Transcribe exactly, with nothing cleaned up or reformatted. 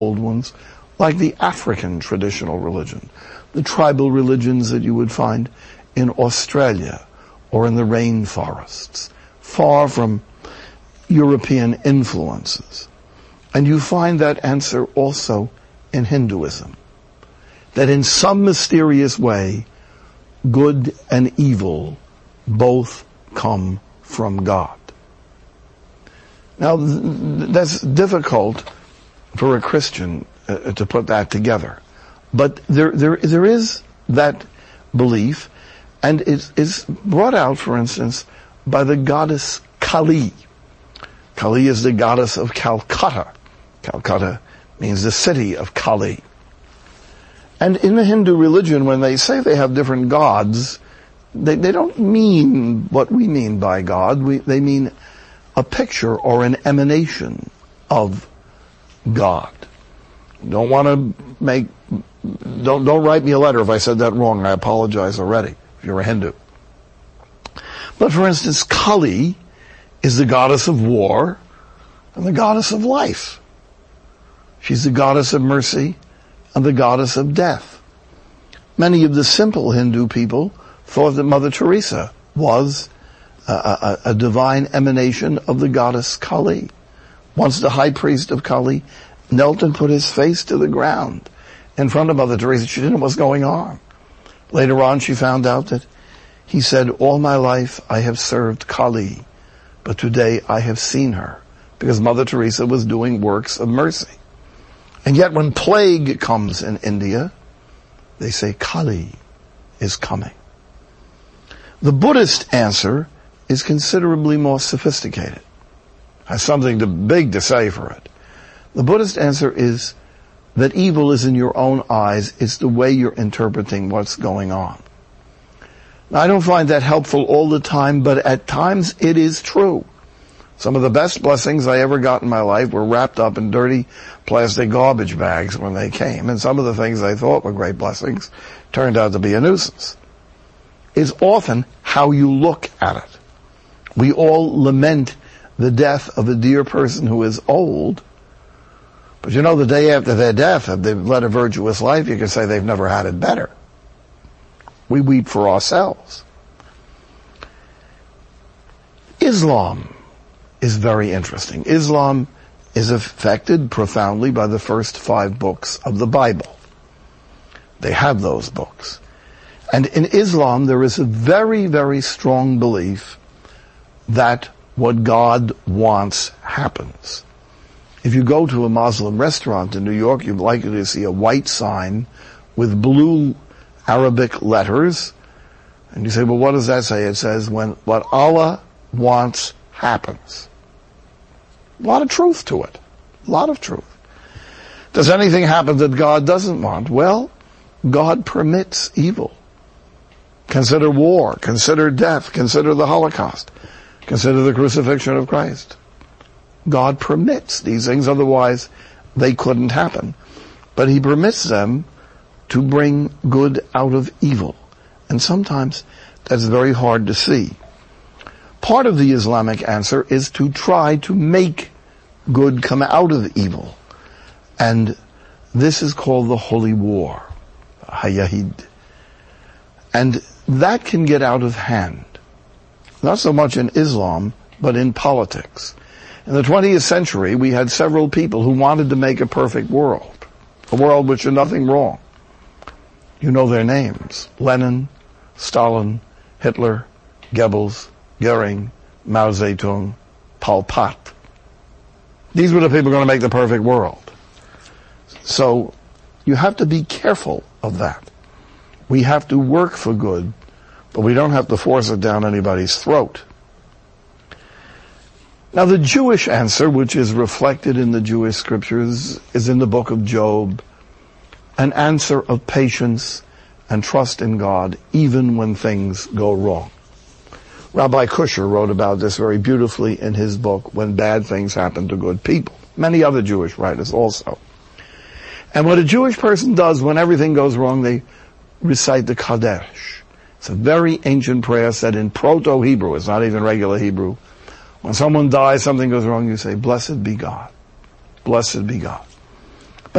old ones, like the African traditional religion, the tribal religions that you would find in Australia or in the rainforests, far from European influences. And you find that answer also in Hinduism, that in some mysterious way, good and evil both come from God. Now, that's difficult for a Christian uh, to put that together. But there, there, there is that belief, and it is brought out, for instance, by the goddess Kali. Kali is the goddess of Calcutta. Calcutta means the city of Kali. And in the Hindu religion, when they say they have different gods, they, they don't mean what we mean by God. We, they mean a picture or an emanation of God. Don't want to make, don't, don't write me a letter if I said that wrong. I apologize already if you're a Hindu. But for instance, Kali is the goddess of war and the goddess of life. She's the goddess of mercy and the goddess of death. Many of the simple Hindu people thought that Mother Teresa was a, a, a divine emanation of the goddess Kali. Once the high priest of Kali knelt and put his face to the ground in front of Mother Teresa. She didn't know what's going on. Later on, she found out that he said, "All my life I have served Kali, but today I have seen her," because Mother Teresa was doing works of mercy. And yet when plague comes in India, they say Kali is coming. The Buddhist answer is considerably more sophisticated. Has something to, big to say for it. The Buddhist answer is that evil is in your own eyes. It's the way you're interpreting what's going on. Now, I don't find that helpful all the time, but at times it is true. Some of the best blessings I ever got in my life were wrapped up in dirty plastic garbage bags when they came, and some of the things I thought were great blessings turned out to be a nuisance. It's often how you look at it. We all lament the death of a dear person who is old, but you know, the day after their death, if they've led a virtuous life, you can say they've never had it better. We weep for ourselves. Islam is very interesting. Islam is affected profoundly by the first five books of the Bible. They have those books. And in Islam, there is a very, very strong belief that what God wants happens. If you go to a Muslim restaurant in New York, you're likely to see a white sign with blue Arabic letters. And you say, well, what does that say? It says, when what Allah wants happens. A lot of truth to it. A lot of truth. Does anything happen that God doesn't want? Well, God permits evil. Consider war. Consider death. Consider the Holocaust. Consider the crucifixion of Christ. God permits these things, otherwise they couldn't happen. But He permits them to bring good out of evil. And sometimes that's very hard to see. Part of the Islamic answer is to try to make good come out of evil. And this is called the Holy War, Hayahid. And that can get out of hand. Not so much in Islam, but in politics. In the twentieth century, we had several people who wanted to make a perfect world. A world which had nothing wrong. You know their names. Lenin, Stalin, Hitler, Goebbels, Goering, Mao Zedong, Pol Pot. These were the people going to make the perfect world. So, you have to be careful of that. We have to work for good, but we don't have to force it down anybody's throat. Now, the Jewish answer, which is reflected in the Jewish scriptures, is in the book of Job, an answer of patience and trust in God, even when things go wrong. Rabbi Kusher wrote about this very beautifully in his book, When Bad Things Happen to Good People. Many other Jewish writers also. And what a Jewish person does when everything goes wrong, they recite the Kadesh. It's a very ancient prayer said in Proto-Hebrew. It's not even regular Hebrew. When someone dies, something goes wrong, you say, "Blessed be God. Blessed be God."